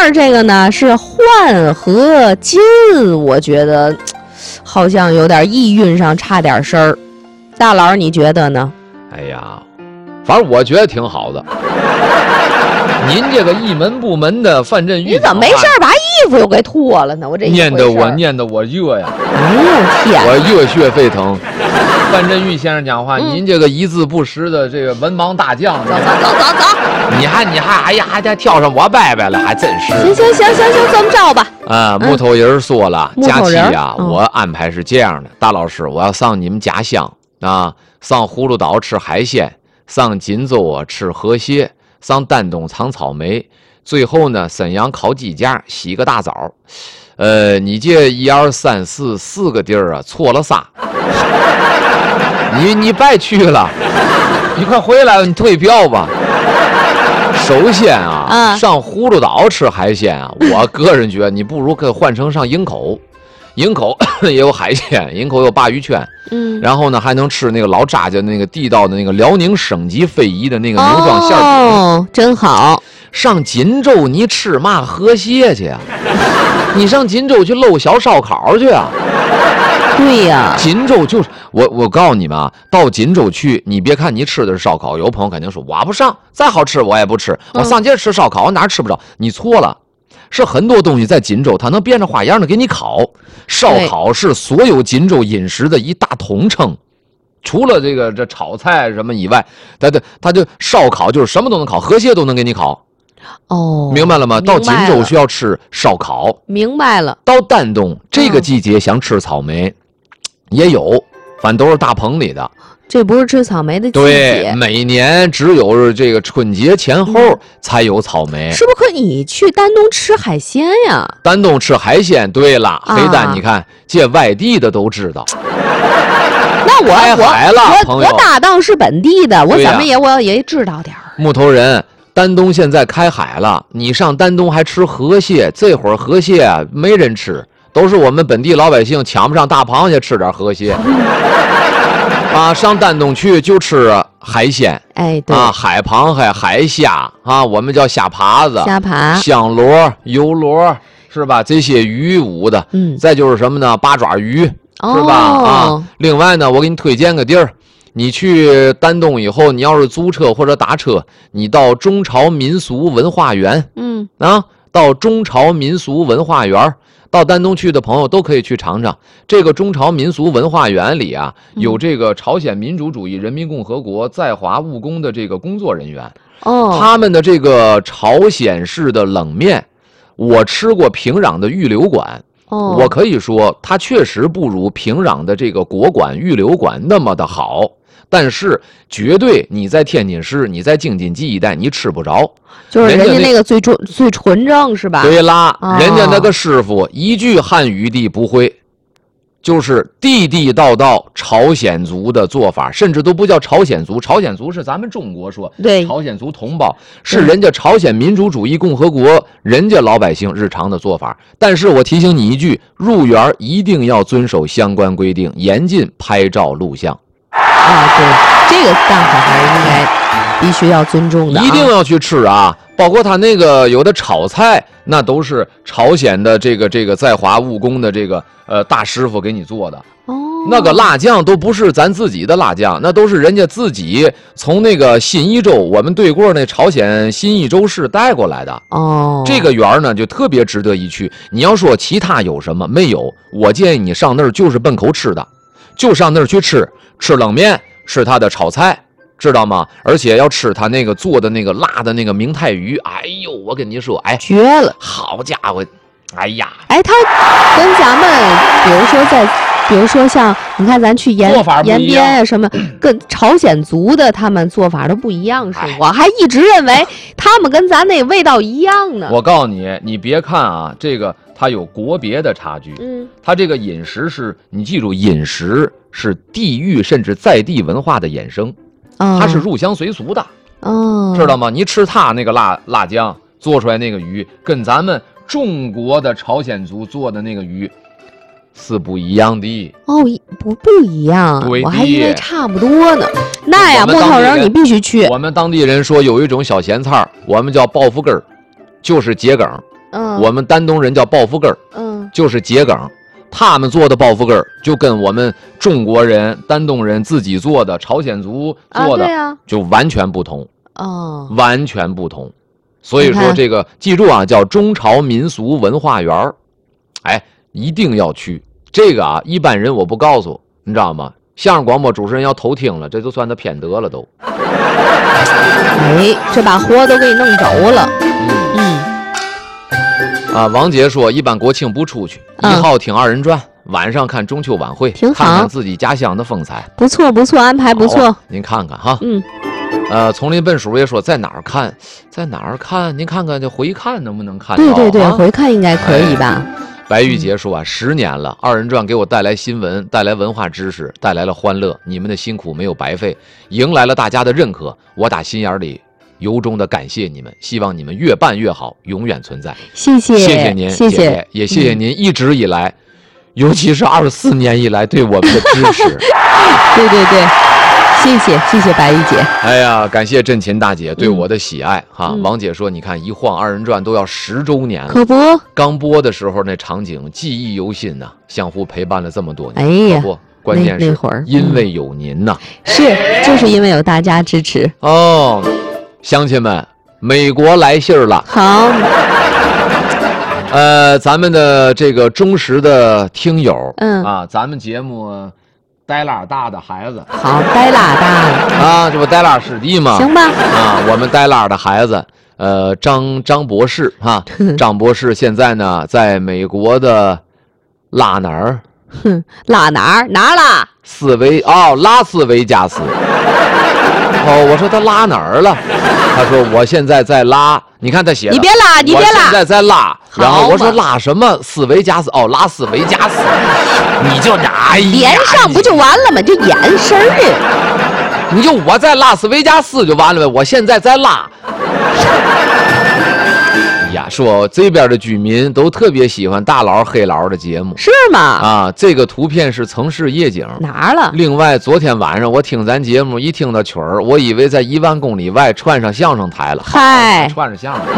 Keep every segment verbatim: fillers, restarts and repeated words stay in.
儿这个呢是换和金，我觉得好像有点意蕴上差点声儿。大佬你觉得呢？ 哎呀，反正我觉得挺好的。您这个一门不门的范振钰， 你怎么没事把衣服又给脱了呢？我这念得我念得我热呀！ 哎呦天， 我热血沸腾。范振钰先生讲话， 嗯、 您这个一字不识的这个文盲大将， 走走走走走， 你还你还哎呀还得跳上我拜拜了，还真是。 行行行行行，这么着吧。 啊，木头人说了， 嗯、 假期呀、 嗯， 我安排是这样的，大老师，我要上你们家乡啊，上葫芦岛吃海鲜，上锦州啊吃河蟹，上丹东尝草莓，最后呢沈阳烤鸡架，洗个大澡。呃，你这一二三四四个地儿啊，错了仨，你你白去了，你快回来，你退票吧。首先啊， 啊上葫芦岛吃海鲜啊，我个人觉得你不如可换成上营口，营口也有海鲜，营口有鲅鱼圈， 嗯， 然后呢还能吃那个老扎家那个地道的那个辽宁省级非遗的那个牛庄馅饼， 哦，真好。 上锦州你吃嘛河蟹去啊？你上锦州去搂小烧烤去啊？ 对呀， 锦州就是我，我告诉你们啊，到锦州去，你别看你吃的是烧烤，有朋友肯定说我不上，再好吃我也不吃，我上街吃烧烤，我哪儿吃不着？你错了，是很多东西在锦州，它能变着花样的给你烤。烧烤是所有锦州饮食的一大统称，除了这个这炒菜什么以外，它的它就烧烤就是什么都能烤，河蟹都能给你烤。 哦， 明白了吗？到锦州需要吃烧烤， 明白了。 到丹东这个季节想吃草莓，嗯、也有，反正都是大棚里的。 这不是吃草莓的季节， 对，每年只有这个春节前后才有草莓。嗯、 是不是可以去丹东吃海鲜呀？ 丹东吃海鲜，对了， 啊、 黑丹，你看这外地的都知道。 那我开海了， 我我我搭档是本地的，我怎么也、啊、我也知道点儿。 木头人。丹东现在开海了，你上丹东还吃河蟹？这会儿河蟹啊没人吃，都是我们本地老百姓抢不上大螃蟹吃点河蟹。啊，上丹东去就吃海鲜， 哎，对啊，海螃蟹、海虾啊，我们叫虾爬子、 虾爬、 香螺、油螺，是吧？这些鱼五的， 嗯， 再就是什么呢？八爪鱼， 哦、 是吧？啊，另外呢，我给你推荐个地儿。你去丹东以后，你要是租车或者打车，你到中朝民俗文化园， 嗯啊，到中朝民俗文化园，到丹东去的朋友都可以去尝尝。这个中朝民俗文化园里啊，有这个朝鲜民主主义人民共和国在华务工的这个工作人员， 哦， 他们的这个朝鲜式的冷面，我吃过平壤的玉流馆。 哦， 我可以说，它确实不如平壤的这个国馆、玉流馆那么的好。但是绝对你在天津市，你在京津冀一带你吃不着， 就是人家那个最纯最纯正是吧？ 对啦， 哦、 人家那个师傅一句汉语的不会，就是地地道道朝鲜族的做法，甚至都不叫朝鲜族，朝鲜族是咱们中国说， 对， 朝鲜族同胞是人家朝鲜民主主义共和国人家老百姓日常的做法。但是我提醒你一句，入园一定要遵守相关规定，严禁拍照录像。 啊，对，这个大伙还是应该必须要尊重的、啊， 一定要去吃啊！包括他那个有的炒菜，那都是朝鲜的这个这个在华务工的这个呃大师傅给你做的。 哦， 那个辣酱都不是咱自己的辣酱，那都是人家自己从那个新义州，我们对过那朝鲜新义州市带过来的。 哦， 这个园呢就特别值得一去。你要说其他有什么没有，我建议你上那儿就是奔口吃的，就上那儿去吃。吃冷面，吃他的炒菜，知道吗？而且要吃他那个做的那个辣的那个明太鱼，哎呦，我跟你说，哎， 绝了！ 好家伙，哎呀， 哎，他跟咱们，比如说在，比如说像你看咱去延延边啊什么，跟朝鲜族的他们做法都不一样，是我还一直认为他们跟咱那味道一样呢。 我告诉你，你别看啊，这个它有国别的差距， 嗯， 它这个饮食是你记住，饮食是地域甚至在地文化的衍生， 哦、 它是入乡随俗的， 哦， 知道吗？你吃它那个辣辣酱做出来那个鱼，跟咱们中国的朝鲜族做的那个鱼是不一样的哦，不不一样， 对， 我还以为差不多呢。那呀，木头人你必须去。 我们当地人说有一种小咸菜，我们叫报复根儿，就是桔梗。 嗯， 我们丹东人叫抱腹根儿， 嗯， 就是桔梗。他们做的抱腹根儿就跟我们中国人、丹东人自己做的、朝鲜族做的、 啊啊、 就完全不同， 哦， 完全不同。所以说这个记住啊，叫中朝民俗文化园儿，哎，一定要去。这个啊，一般人我不告诉，你知道吗？相声广播主持人要偷听了，这就算他偏得了都。 哎，这把活都给你弄着了。嗯嗯。 啊，王杰说，一般国庆不出去，一号听二人转，晚上看中秋晚会， 挺好， 看看自己家乡的风采。 不错不错，安排不错。 您看看哈。 嗯。 呃，丛林笨鼠也说，在哪儿看？在哪儿看？您看看这回看能不能看到？ 对对对， 啊、 回看应该可以吧。 哎、白玉洁说啊，十年了，二人转给我带来新闻，带来文化知识，带来了欢乐，你们的辛苦没有白费，迎来了大家的认可，我打心眼里由衷的感谢你们，希望你们越办越好，永远存在。 谢谢， 谢谢您， 谢谢， 姐姐也谢谢您一直以来，嗯、尤其是二十四年以来对我们的支持。 对对对。谢谢谢谢白玉姐， 哎呀，感谢振琴大姐对我的喜爱、嗯、哈。王姐说，你看一晃二人转都要十周年了， 可不， 刚播的时候那场景记忆犹新呐、啊，相互陪伴了这么多年。 哎呀， 不，关键是那会儿因为有您呐、 嗯，是就是因为有大家支持哦。乡亲们，美国来信了， 好。 呃，咱们的这个忠实的听友， 嗯啊，咱们节目。呆拉大的孩子， 好，呆拉大的啊，这不呆拉师弟吗？ 行吧， 啊，我们呆拉的孩子，呃，张张博士哈，张博士现在呢，在美国的拉哪儿？ 哼，拉哪儿？哪儿拉？ 斯维哦，拉斯维加斯。哦，我说他拉哪儿了？他说我现在在拉，你看他写的， 你别拉，你别拉， 我现在在拉。然后我说拉什么？斯维加斯哦，拉斯维加斯。你就哎呀， 连上不就完了吗？这眼神儿， 你就我在拉斯维加斯就完了呗。我现在在拉。呀，说这边的居民都特别喜欢大佬黑佬的节目， 是吗？ 啊，这个图片是城市夜景， 哪儿了？ 另外，昨天晚上我听咱节目，一听到曲儿，我以为在一万公里外串上相声台了。 嗨， 串上相声台，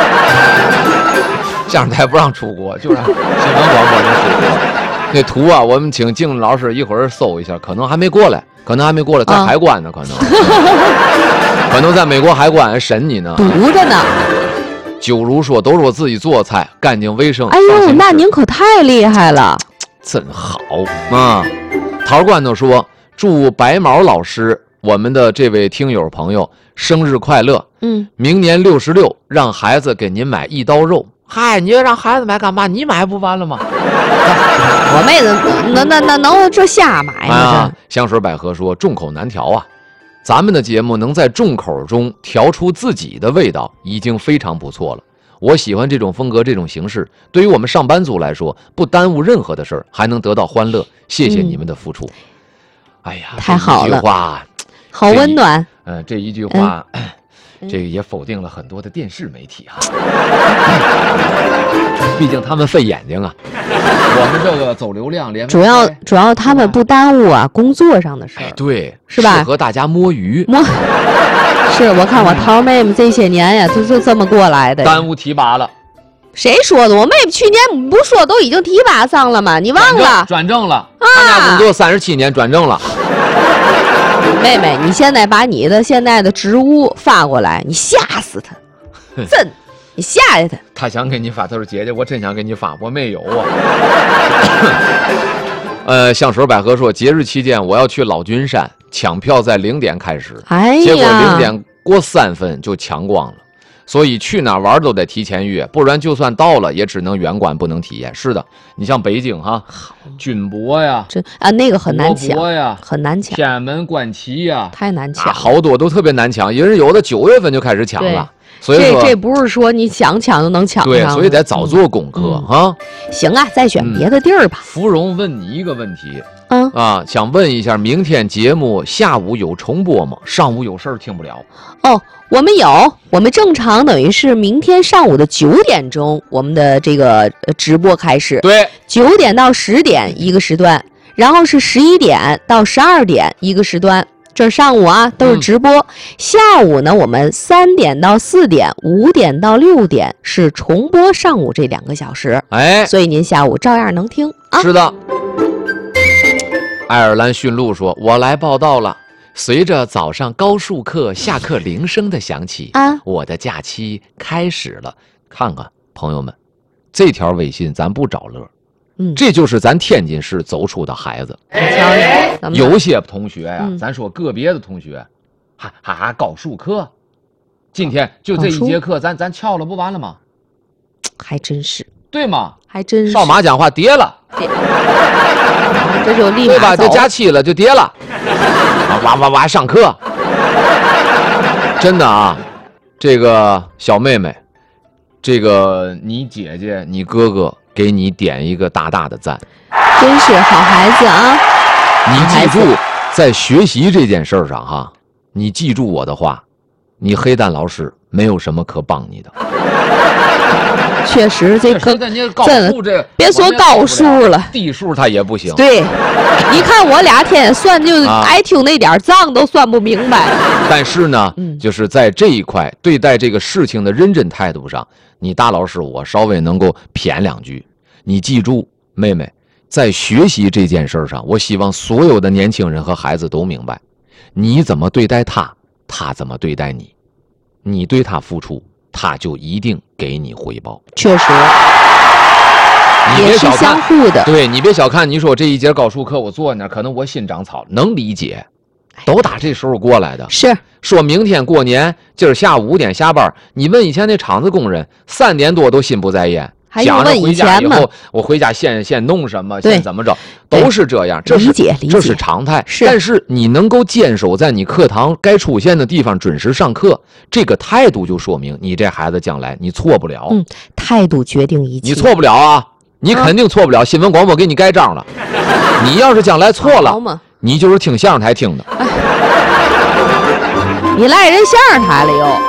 相声台不让出国，就让新闻广播能出国。那图啊，我们请静老师一会儿搜一下，可能还没过来，可能还没过来，在海关呢，可能，可能在美国海关审你呢， 堵着呢。 九如说，都是我自己做菜，干净卫生。 哎呦，那您可太厉害了， 真好啊！陶罐头说，祝白毛老师，我们的这位听友朋友生日快乐。嗯，明年六十六，让孩子给您买一刀肉。嗨，你要让孩子买干嘛？你买不完了吗？ 我妹子，那那那能这瞎买吗？ 啊，香水百合说，众口难调啊。咱们的节目能在众口中调出自己的味道，已经非常不错了。我喜欢这种风格，这种形式，对于我们上班族来说，不耽误任何的事儿，还能得到欢乐。谢谢你们的付出。嗯、哎呀， 太好了， 这一句话好温暖。 嗯、呃，这一句话。嗯这个也否定了很多的电视媒体哈、啊，毕竟他们费眼睛啊。我们这个走流量，连主要主要他们不耽误啊工作上的事儿、哎， 对， 是吧？ 适合大家摸鱼。 摸，是我看我桃妹妹这些年呀，就就这么过来的。 耽误提拔了。 谁说的？我妹妹去年不说都已经提拔上了吗？你忘了？ 转正了，参加工作三十七年转正了。 妹妹，你现在把你的现在的职务发过来，你吓死他，真，你吓吓他。 他想给你发，他说姐姐，我真想给你发，我没有啊。呃，香水百合说，节日期间我要去老君山，抢票在零点开始， 哎呀， 结果零点过三分就抢光了。所以去哪玩都得提前约，不然就算到了也只能远观不能体验。是的，你像北京哈，军博呀， 这啊那个很难抢呀， 很难抢。 天安门观旗呀， 太难抢、 啊，好多都特别难抢，因为有的九月份就开始抢了。所以这这不是说你想抢就能抢上， 对，所以得早做功课、嗯、啊。 行啊，再选别的地儿吧。 芙蓉问你一个问题， 嗯啊，想问一下，明天节目下午有重播吗？上午有事儿听不了。 哦，我们有，我们正常等于是明天上午的九点钟，我们的这个直播开始。 对， 九点到十点一个时段，然后是十一点到十二点一个时段。 这上午啊都是直播，嗯、下午呢我们三点到四点，五点到六点是重播上午这两个小时。 哎， 所以您下午照样能听啊。 是的。爱尔兰驯鹿说：“我来报道了。随着早上高数课下课铃声的响起，啊，我的假期开始了。看看朋友们，这条微信咱不找乐。”嗯，这就是咱天津市走出的孩子。有些同学呀、啊嗯，咱说个别的同学，还还还高数课，今天就这一节课，咱咱翘了不完了吗？ 还真是， 对吗？ 还真是。 少马讲话跌了，跌这就立马对吧？就假期了就跌了，哇哇哇上课，真的啊，这个小妹妹，这个你姐姐、你哥哥。给你点一个大大的赞， 真是好孩子啊！ 你记住，在学习这件事儿上哈，你记住我的话，你黑蛋老师没有什么可帮你的。 确实，这个高数这别说高数了， 地数它也不行。 对，你看我俩天天算，就爱听那点账都算不明白。 但是呢，嗯、就是在这一块对待这个事情的认真态度上，你大老师我稍微能够谝两句。你记住，妹妹，在学习这件事上，我希望所有的年轻人和孩子都明白，你怎么对待他，他怎么对待你，你对他付出，他就一定给你回报。 确实， 你别小看， 也是相互的。 对，你别小看，你说这一节高数课我坐那儿，可能我心长草，能理解，都打这时候过来的。 是， 说明天过年，今儿下午五点下班，你问以前那厂子工人，三点多都心不在焉。想着回家以后，我回家先先弄什么，先怎么着，都是这样，这是这是常态。 是， 但是你能够坚守在你课堂该出现的地方准时上课，这个态度就说明你这孩子将来你错不了。 嗯，态度决定一切。 你错不了啊，你肯定错不了。新闻广播给你盖章了，你要是将来错了，你就是听相声台听的。 你赖人相声台了又？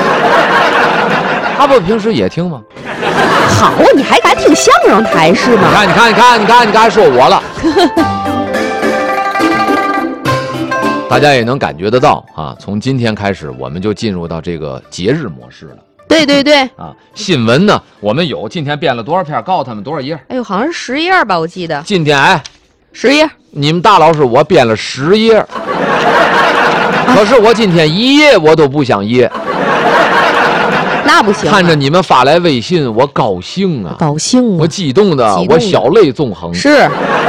他不平时也听吗？ 好，你还敢听相声台是吗？ 你看，你看，你看，你看，你刚才说我了。大家也能感觉得到啊，从今天开始，我们就进入到这个节日模式了。 对对对。 啊，新闻呢，我们有，今天编了多少篇，告诉他们多少页？ 哎呦，好像是十页吧，我记得。 今天哎， 十页。 你们大老师我编了十页，可是我今天一页我都不想页。 那不行、啊！ 看着你们发来微信，我高兴啊， 高兴、啊， 我激动的， 激动的我小泪纵横。 是。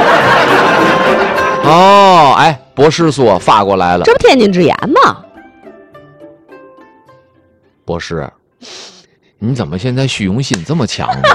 哦，哎，博士说发过来了， 这不天津之言吗？ 博士，你怎么现在虚荣心这么强呢？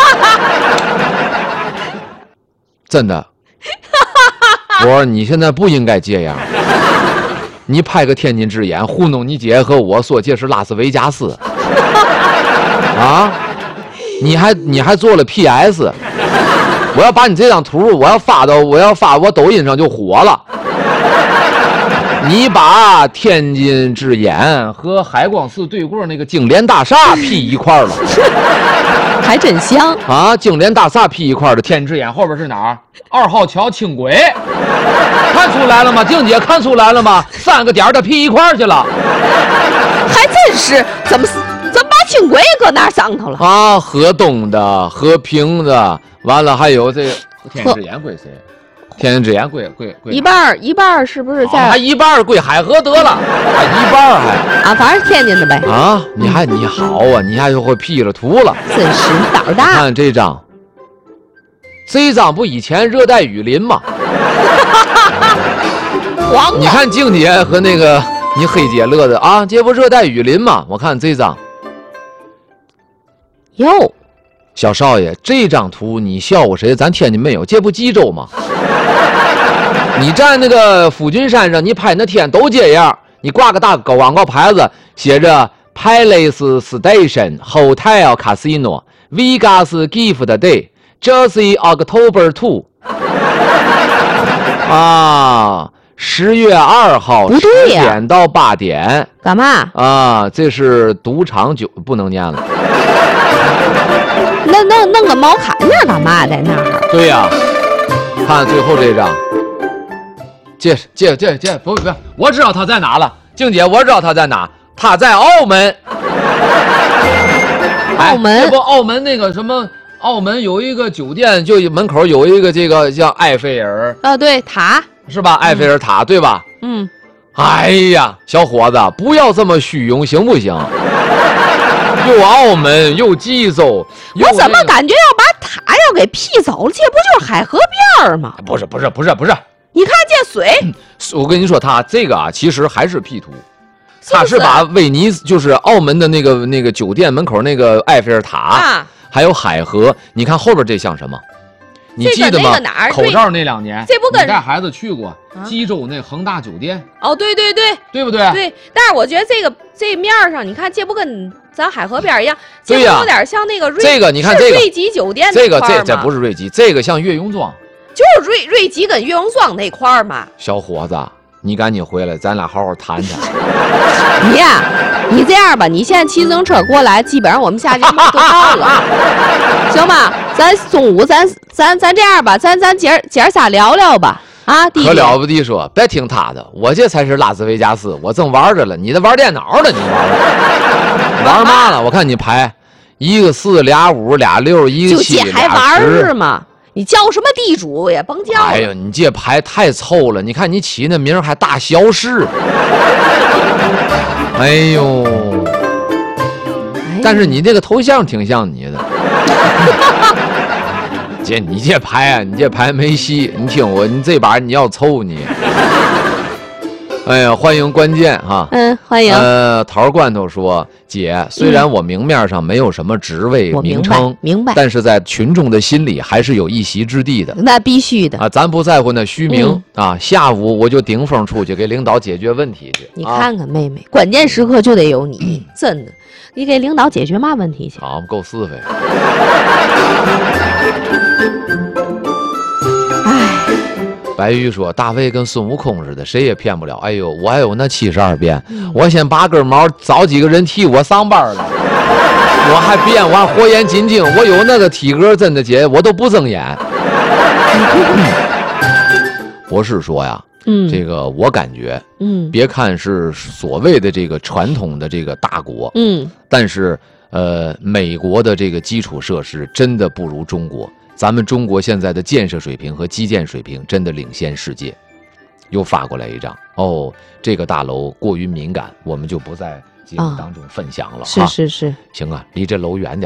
真的，博，你现在不应该这样。你拍个天津之言糊弄你姐和我说这是拉斯维加斯。啊！你还你还做了 P S， 我要把你这张图我要发到我要发我抖音上就火了。你把天津之眼和海光寺对过那个金莲大厦 P 一块了， 还真香啊！金莲大厦 P 一块的天津之眼后边是哪儿？二号桥轻轨，看出来了吗？静姐看出来了吗？三个点的 P 一块去了， 还真是怎么？怎么把轻轨搁那上头了啊？河东的、和平的，完了还有这个天津之眼归谁？天津之眼归归归一半一半是不是在？ 还一半归海河得了，还一半还啊，反正是天津的呗。 啊，你还你好啊，你还就会 P 了图了， 真是胆大。 看这张，这张不以前热带雨林吗？ 黄你看静姐和那个你黑姐乐的啊，这不热带雨林吗？我看这张。 哟， 小少爷，这张图你笑话谁？咱天津没有，这不冀州吗？你站那个福君山上，你拍那天都这样，你挂个大广告牌子，写着 Palace Station Hotel Casino Vegas Gift Day Jersey October two 啊，十月二号不对呀， 十点到八点， 干嘛啊？这是赌场酒，不能念了。 那那弄个毛坎那干嘛在那儿？ 对呀、啊，看最后这张， 借借借借，不不，我知道他在哪了，静姐，我知道他在哪，他在澳门。 澳门， 这不澳门那个什么？澳门有一个酒店，就门口有一个这个叫埃菲尔啊，对，塔是吧？埃菲尔塔、嗯、对吧？ 嗯。 哎呀，小伙子，不要这么虚荣，行不行？又澳门又济州， 我怎么感觉要把塔要给劈走了？这不就是海河边吗？ 不是不是不是不是， 你看这水， 嗯、我跟你说，他这个啊，其实还是 P 图。他是把威尼斯，就是澳门的那个那个酒店门口那个埃菲尔塔，啊、还有海河，你看后边这像什么？你记得吗？ 这个哪口罩那两年， 这不跟带孩子去过济州那恒大酒店？ 哦，对对对， 对不对？ 对，但是我觉得这个这面上，你看这不跟咱海河边一样，这不有点像那个瑞这个，你看这个瑞吉酒店这个这这不是瑞吉，这个像悦雍庄， 就是瑞瑞吉跟悦雍庄那块儿嘛。 小伙子，你赶紧回来，咱俩好好谈谈。 你呀，你这样吧，你现在骑自行车过来，基本上我们下节目都到了，行吧？咱中午咱咱咱这样吧，咱咱姐儿姐儿仨聊聊吧。啊，弟弟可了不地说，别听他的，我这才是拉斯维加斯，我正玩着了，你在玩电脑呢，你玩玩嘛了？我看你排一个四俩五俩六一个七就这还玩是吗？你叫什么地主也甭叫。 哎呦，你这牌太臭了！你看你起那名还大小事。哎呦，但是你这个头像挺像你的。姐，你这牌啊，你这牌没戏。你听我，你这把你要凑你。哎呀，欢迎关键哈， 嗯，欢迎。 呃，桃罐头说，姐，虽然我明面上没有什么职位名称， 嗯、明白， 但是在群众的心里还是有一席之地的。 那必须的啊，咱不在乎那虚名、嗯、啊。下午我就顶风出去给领导解决问题去。 你看看，妹妹，关键时刻就得有你，真的，你给领导解决嘛问题去？ 好，够是非。白玉说：“大卫跟孙悟空似的，谁也骗不了。哎呦，我还有那七十二变，嗯、我先拔根毛，找几个人替我上班了。我还变，我还火眼金睛，我有那个体格，真的姐，我都不睁眼。博士说呀，嗯，这个我感觉，嗯，别看是所谓的这个传统的这个大国，嗯，但是呃，美国的这个基础设施真的不如中国。”咱们中国现在的建设水平和基建水平真的领先世界。又发过来一张哦，这个大楼过于敏感，我们就不在节目当中分享了。哦、 是是是， 行啊，离这楼远点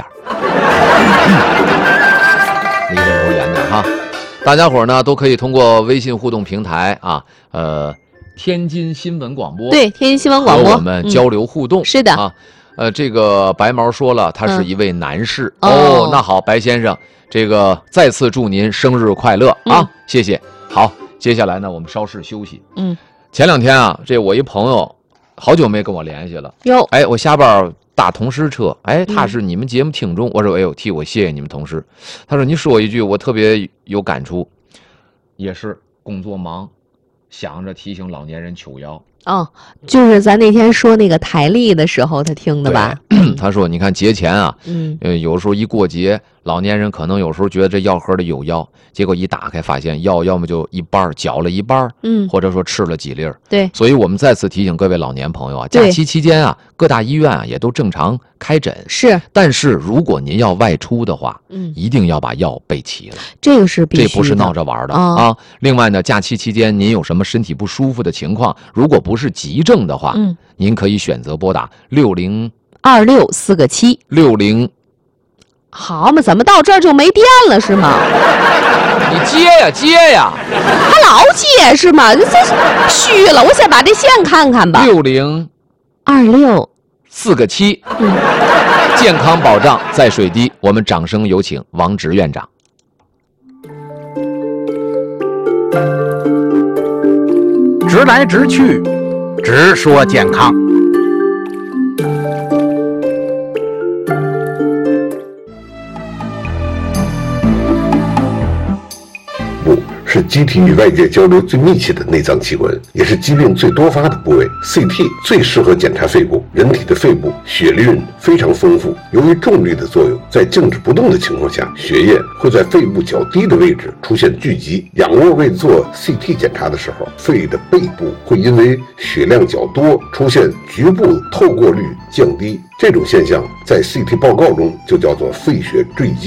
离这楼远点哈。大家伙呢都可以通过微信互动平台啊，呃，天津新闻广播， 对，天津新闻广播， 和我们交流互动。 嗯、是的啊，呃，这个白毛说了，他是一位男士。嗯、 哦, 哦，那好，白先生。这个再次祝您生日快乐啊！嗯、谢谢。好，接下来呢，我们稍事休息。嗯，前两天啊，这我一朋友好久没跟我联系了。 哟， 哎，我下班搭同事车，哎，他是你们节目听众。嗯、我说，哎呦，替我谢谢你们同事。他说，你说一句，我特别有感触，也是工作忙，想着提醒老年人求药。 哦，就是咱那天说那个台历的时候，他听的吧？ 他说：“你看节前啊，嗯，呃，有时候一过节，老年人可能有时候觉得这药盒里有药，结果一打开发现药要么就一半嚼了一半，嗯，或者说吃了几粒。 对， 所以我们再次提醒各位老年朋友啊，假期期间啊，各大医院啊也都正常开诊。是，但是如果您要外出的话，嗯，一定要把药备齐了。 这个是必须的， 这不是闹着玩的、哦、啊。另外呢，假期期间您有什么身体不舒服的情况，如果不是急症的话，嗯，您可以选择拨打六零。” 二六四个七六零， 好嘛？怎么到这儿就没电了是吗？ 你接呀接呀， 还老接是吗？这虚了，我先把这线看看吧。 六零二六四个七，嗯，健康保障在水滴。我们掌声有请王直院长。 直来直去，直说健康。 是机体与外界交流最密切的内脏器官，也是疾病最多发的部位。C T 最适合检查肺部。人体的肺部血运非常丰富，由于重力的作用，在静止不动的情况下，血液会在肺部较低的位置出现聚集。仰卧位做 C T 检查的时候，肺的背部会因为血量较多，出现局部透过率降低。这种现象在 C T 报告中就叫做肺血坠积。